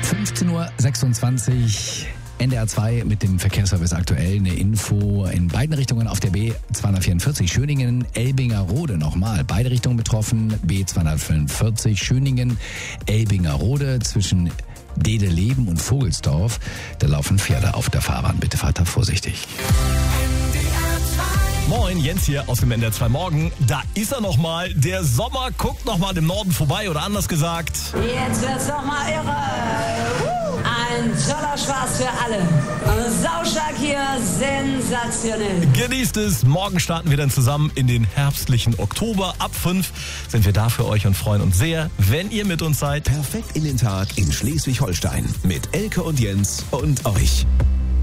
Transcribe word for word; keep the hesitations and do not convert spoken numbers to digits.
fünfzehn Uhr sechsundzwanzig, N D R zwei mit dem Verkehrsservice aktuell. Eine Info in beiden Richtungen auf der B zweihundertvierundvierzig Schöningen, Elbingerode nochmal. Beide Richtungen betroffen. B zweihundertfünfundvierzig Schöningen, Elbingerode zwischen Dedeleben und Vogelsdorf. Da laufen Pferde auf der Fahrbahn. Bitte fahrt da vorsichtig. Moin, Jens hier aus dem N D R zwei Morgen. Da ist er nochmal. Der Sommer guckt nochmal im Norden vorbei oder anders gesagt. Jetzt wird's noch mal irre. Ein toller Spaß für alle. Saustark hier, sensationell. Genießt es. Morgen starten wir dann zusammen in den herbstlichen Oktober. Ab fünf sind wir da für euch und freuen uns sehr, wenn ihr mit uns seid. Perfekt in den Tag in Schleswig-Holstein mit Elke und Jens und euch.